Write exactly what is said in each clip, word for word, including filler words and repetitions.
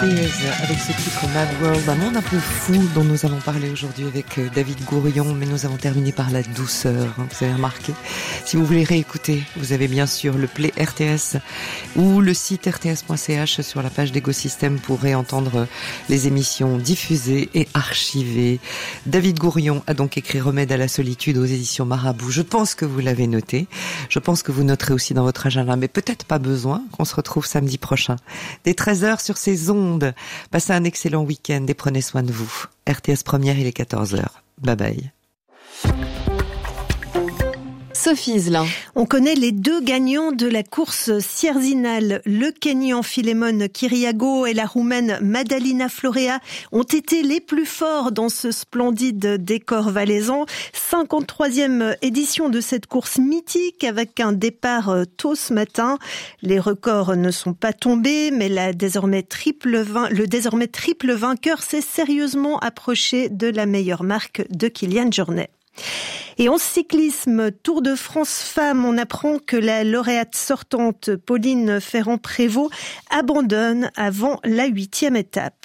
Fears avec ce titre Mad World, un monde un peu fou dont nous allons parler aujourd'hui avec David Gourion, mais nous avons terminé par la douceur, hein, vous avez remarqué. Si vous voulez réécouter, vous avez bien sûr le Play R T S ou le site r t s point c h sur la page d'Ecosystème pour réentendre les émissions diffusées et archivées. David Gourion a donc écrit Remède à la solitude aux éditions Marabout. Je pense que vous l'avez noté. Je pense que vous noterez aussi dans votre agenda, mais peut-être pas besoin qu'on se retrouve samedi prochain. Dès treize heures sur ces ondes. Passez un excellent week-end et prenez soin de vous. R T S Première, il est quatorze heures. Bye bye. Sophie Iselin. On connaît les deux gagnants de la course Sierzinal. Le Kényan Philémon Kiriago et la Roumaine Madalina Florea ont été les plus forts dans ce splendide décor valaisan. cinquante-troisième édition de cette course mythique avec un départ tôt ce matin. Les records ne sont pas tombés, mais la désormais triple vain... le désormais triple vainqueur s'est sérieusement approché de la meilleure marque de Kylian Jornet. Et en cyclisme, Tour de France Femmes, on apprend que la lauréate sortante Pauline Ferrand-Prévot abandonne avant la huitième étape.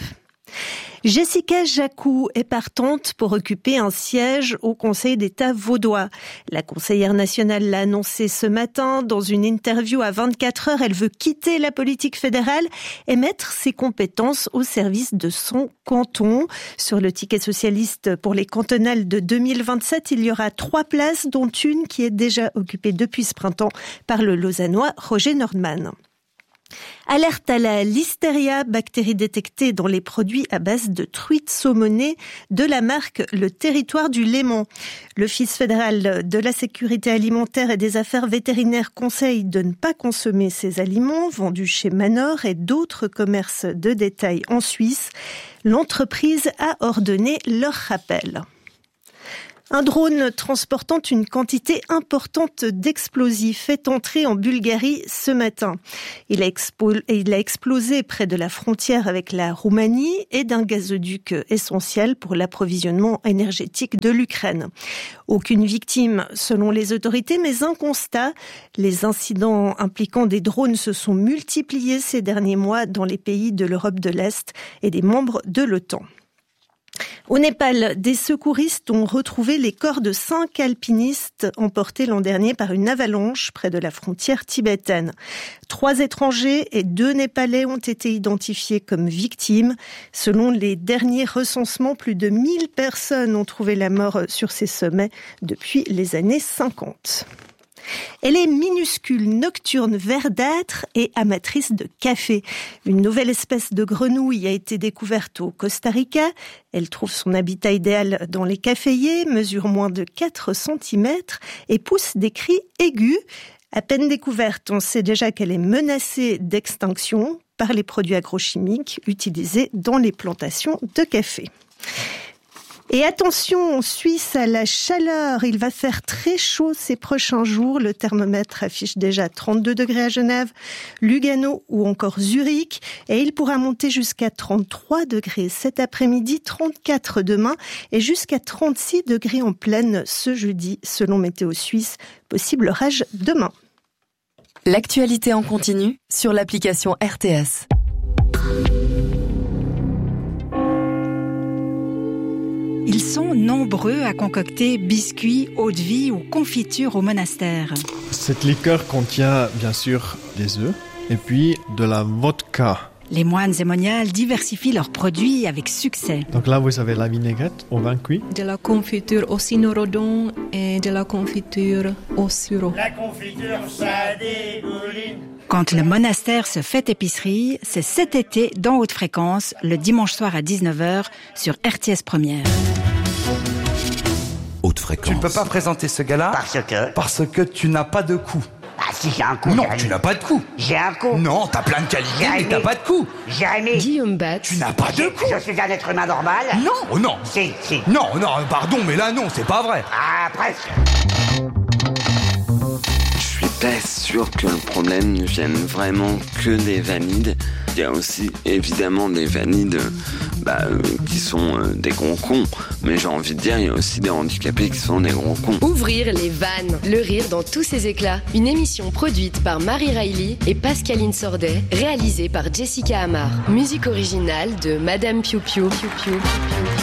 Jessica Jacou est partante pour occuper un siège au Conseil d'État vaudois. La conseillère nationale l'a annoncé ce matin dans une interview à vingt-quatre heures. Elle veut quitter la politique fédérale et mettre ses compétences au service de son canton. Sur le ticket socialiste pour les cantonales de deux mille vingt-sept, il y aura trois places, dont une qui est déjà occupée depuis ce printemps par le Lausannois Roger Nordman. Alerte à la listeria, bactérie détectée dans les produits à base de truite saumonée de la marque Le Territoire du Léman. L'Office fédéral de la sécurité alimentaire et des affaires vétérinaires conseille de ne pas consommer ces aliments vendus chez Manor et d'autres commerces de détail en Suisse. L'entreprise a ordonné leur rappel. Un drone transportant une quantité importante d'explosifs est entré en Bulgarie ce matin. Il a, expo- il a explosé près de la frontière avec la Roumanie et d'un gazoduc essentiel pour l'approvisionnement énergétique de l'Ukraine. Aucune victime selon les autorités, mais un constat. Les incidents impliquant des drones se sont multipliés ces derniers mois dans les pays de l'Europe de l'Est et des membres de l'OTAN. Au Népal, des secouristes ont retrouvé les corps de cinq alpinistes emportés l'an dernier par une avalanche près de la frontière tibétaine. Trois étrangers et deux Népalais ont été identifiés comme victimes. Selon les derniers recensements, plus de mille personnes ont trouvé la mort sur ces sommets depuis les années cinquante. Elle est minuscule, nocturne, verdâtre et amatrice de café. Une nouvelle espèce de grenouille a été découverte au Costa Rica. Elle trouve son habitat idéal dans les caféiers, mesure moins de quatre centimètres et pousse des cris aigus. À peine découverte, on sait déjà qu'elle est menacée d'extinction par les produits agrochimiques utilisés dans les plantations de café. Et attention, en Suisse, à la chaleur, il va faire très chaud ces prochains jours. Le thermomètre affiche déjà trente-deux degrés à Genève, Lugano ou encore Zurich. Et il pourra monter jusqu'à trente-trois degrés cet après-midi, trente-quatre demain et jusqu'à trente-six degrés en pleine ce jeudi, selon Météo Suisse. Possible orage demain. L'actualité en continu sur l'application R T S. Ils sont nombreux à concocter biscuits, eau-de-vie ou confitures au monastère. Cette liqueur contient bien sûr des œufs et puis de la vodka. Les moines et moniales diversifient leurs produits avec succès. Donc là, vous avez la vinaigrette au vin cuit. De la confiture au cynorhodon et de la confiture au sureau. La confiture, ça dégouline. Quand le monastère se fait épicerie, c'est cet été dans Haute Fréquence, le dimanche soir à dix-neuf heures sur R T S Première. Haute Fréquence. Tu ne peux pas présenter ce gars-là Parce que parce que tu n'as pas de coup. Ah si, j'ai un coup. Non, Jérémy. tu n'as pas de coup. J'ai un coup. Non, t'as plein de qualités, Jérémy. mais t'as pas de coup. Jérémy. Guillaume Batz. Tu n'as pas de coup. Je suis un être humain normal. Non, oh non. Si, si. Non, non, pardon, mais là, non, c'est pas vrai. Ah, presque. Je suis pas sûr que le problème ne vienne vraiment que des valides. Il y a aussi évidemment des valides bah, euh, qui sont euh, des gros cons. Mais j'ai envie de dire, il y a aussi des handicapés qui sont des gros cons. Ouvrir les vannes, le rire dans tous ses éclats. Une émission produite par Marie Riley et Pascaline Sordet, réalisée par Jessica Amar. Musique originale de Madame Piu Piu. Piu, Piu, Piu, Piu.